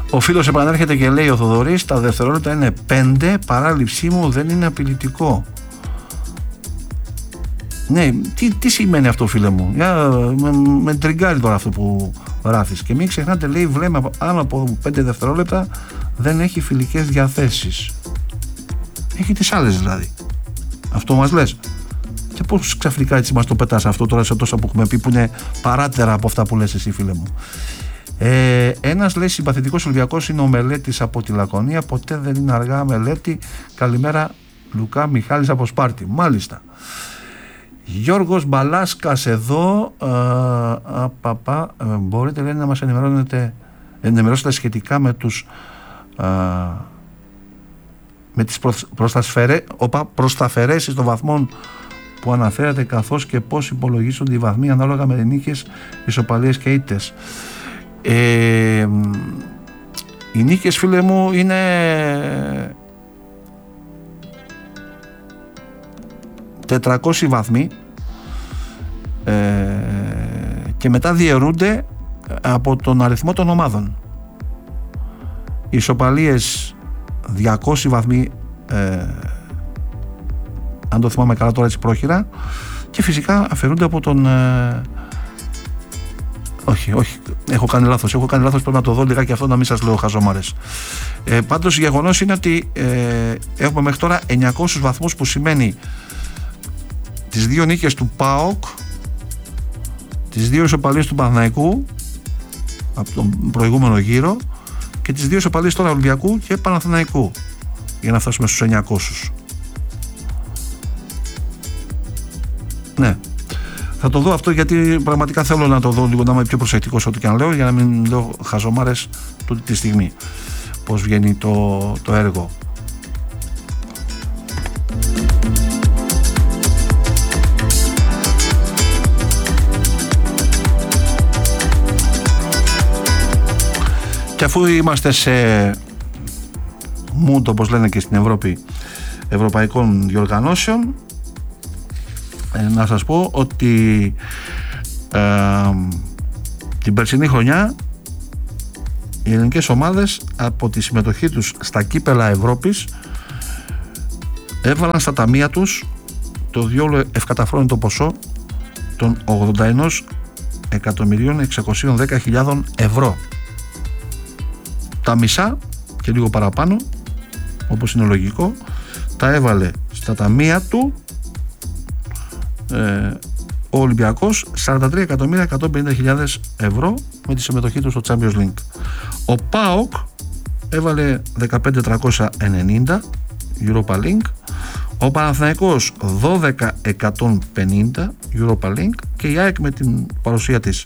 Ο φίλος επανέρχεται και λέει: ο Θοδωρής, τα δευτερόλεπτα είναι 5, παράληψή μου δεν είναι απειλητικό. Ναι, τι σημαίνει αυτό, φίλε μου? Με τριγκάρει τώρα αυτό που γράφεις. Και μην ξεχνάτε, λέει, βλέμμα άνω από 5 δευτερόλεπτα δεν έχει φιλικές διαθέσεις. Έχει τις άλλες δηλαδή. Αυτό μας λες. Και πώς ξαφνικά έτσι μας το πετάς αυτό τώρα σε τόσα που έχουμε πει που είναι παράτερα από αυτά που λες εσύ, φίλε μου? Ένας λέει: συμπαθητικός Ολυμπιακός είναι ο Μελέτης από τη Λακωνία. Ποτέ δεν είναι αργά, Μελέτη. Καλημέρα, Λουκά Μιχάλης από Σπάρτη. Μάλιστα. Γιώργος Μπαλάσκας εδώ. Μπορείτε, λέει, να μας ενημερώσετε σχετικά με τους με τις προσταφαιρέσεις των βαθμών που αναφέρατε, καθώς και πώς υπολογίζονται οι βαθμοί ανάλογα με νίκες, ισοπαλίες και ήττες. Οι νίκες, φίλε μου, είναι 400 βαθμοί και μετά διαιρούνται από τον αριθμό των ομάδων. Οι ισοπαλίες 200 βαθμοί, αν το θυμάμαι καλά τώρα έτσι πρόχειρα, και φυσικά αφαιρούνται από τον όχι, έχω κάνει λάθος, πρέπει να το δω λιγάκι αυτό, να μην σας λέω χαζομάρες. Πάντως γεγονός είναι ότι έχουμε μέχρι τώρα 900 βαθμούς, που σημαίνει τις 2 νίκες του ΠΑΟΚ, τις 2 ισοπαλίες του Παναθηναϊκού από τον προηγούμενο γύρο και τις 2 ισοπαλίες τώρα Ολυμπιακού και Παναθηναϊκού, για να φτάσουμε στους 900. Ναι, θα το δω αυτό, γιατί πραγματικά θέλω να το δω λίγο, να είμαι πιο προσεκτικός ό,τι και αν λέω, για να μην λέω χαζομάρες τούτη τη στιγμή πώς βγαίνει το έργο. Και αφού είμαστε σε mood, όπως λένε και στην Ευρώπη, ευρωπαϊκών διοργανώσεων, να σας πω ότι την περσινή χρονιά οι ελληνικές ομάδες από τη συμμετοχή τους στα κύπελα Ευρώπης έβαλαν στα ταμεία τους το διόλου ευκαταφρόνητο ποσό των 81.610.000 ευρώ. Τα μισά και λίγο παραπάνω, όπως είναι λογικό, τα έβαλε στα ταμεία του ο Ολυμπιακός, 43.150.000 ευρώ με τη συμμετοχή του στο Champions League. Ο ΠΑΟΚ έβαλε 15.390 Europa League, ο Παναθηναϊκός 12.150 Europa League και η ΑΕΚ με την παρουσία της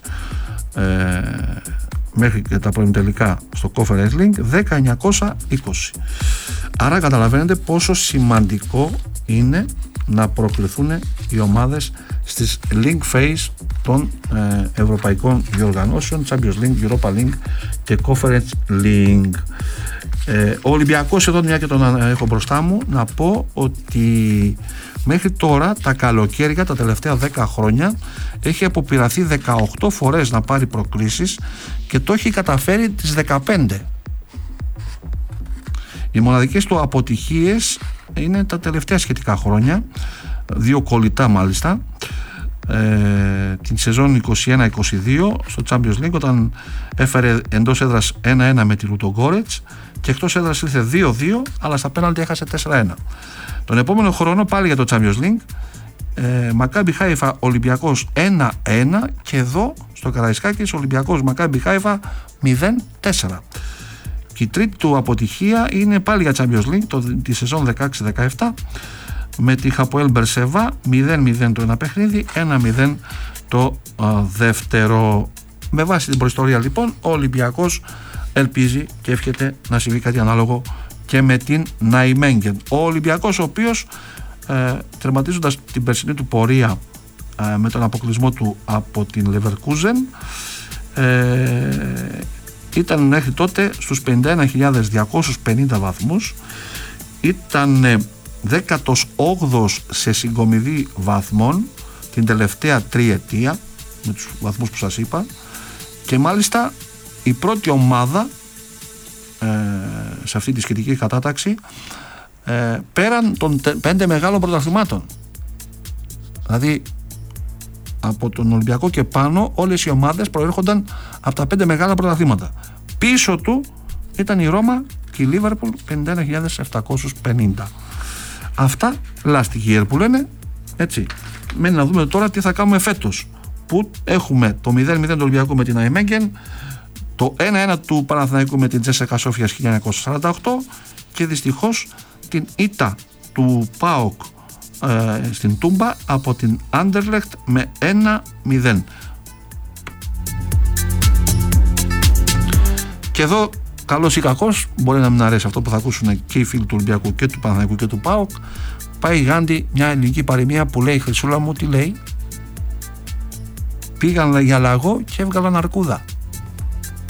μέχρι και τα προημιτελικά στο Conference League 10.920. Άρα καταλαβαίνετε πόσο σημαντικό είναι να προκληθούν οι ομάδες στις League Phase των ευρωπαϊκών διοργανώσεων, Champions League, Europa League και Conference League. Ο Ολυμπιακός, εδώ μια και τον έχω μπροστά μου, να πω ότι μέχρι τώρα τα καλοκαίρια, τα τελευταία 10 χρόνια, έχει αποπειραθεί 18 φορές να πάρει προκλήσεις και το έχει καταφέρει τις 15. Οι μοναδικές του αποτυχίες είναι τα τελευταία σχετικά χρόνια, 2 κολλητά μάλιστα, την σεζόν 21-22 στο Champions League, όταν έφερε εντός έδρας 1-1 με τη Λουτογκόρετς και εκτός έδρας ήρθε 2-2, αλλά στα πέναλτι έχασε 4-1. Τον επόμενο χρόνο πάλι για το Champions League, Μακάμπι Χάιφα Ολυμπιακός 1-1 και εδώ στο Καραϊσκάκης Ολυμπιακός Μακάμπι Χάιφα 0-4. Και η τρίτη του αποτυχία είναι πάλι για Champions League τη σεζόν 16-17 με τη Χαποέλ Μπερσεβά, 0-0 το ένα παιχνίδι, 1-0 το δεύτερο. Με βάση την προϊστορία λοιπόν, ο Ολυμπιακός ελπίζει και εύχεται να συμβεί κάτι ανάλογο και με την Ναϊμέγγεν. Ο Ολυμπιακός, ο οποίος τερματίζοντας την περσινή του πορεία με τον αποκλεισμό του από την Leverkusen, ήταν μέχρι τότε στους 51.250 βαθμούς, ήταν 18ος σε συγκομιδή βαθμών την τελευταία τριετία με τους βαθμούς που σας είπα, και μάλιστα η πρώτη ομάδα σε αυτή τη σχετική κατάταξη, πέραν των 5 μεγάλων πρωταθλημάτων. Δηλαδή από τον Ολυμπιακό και πάνω όλες οι ομάδες προέρχονταν από τα 5 μεγάλα πρωταθλήματα. Πίσω του ήταν η Ρώμα και η Λίβερπουλ 51.750. Αυτά last year που λένε, έτσι. Μένει να δούμε τώρα τι θα κάνουμε φέτος, που έχουμε το 0-0 του Ολυμπιακού με την Αϊμέγγεν, το 1-1 του Παναθηναϊκού με την Τσέσσεκα Σόφιας 1948 και δυστυχώς την ήττα του ΠΑΟΚ στην Τούμπα από την Άντερλεχτ με 1-0. Και εδώ, καλός ή κακός, μπορεί να μην αρέσει αυτό που θα ακούσουν και οι φίλοι του Ολυμπιακού και του Παναθηναϊκού και του ΠΑΟΚ, πάει γάντι μια ελληνική παροιμία που λέει, Χρυσούλα μου, τι λέει? Πήγαν για λαγό και έβγαλαν αρκούδα.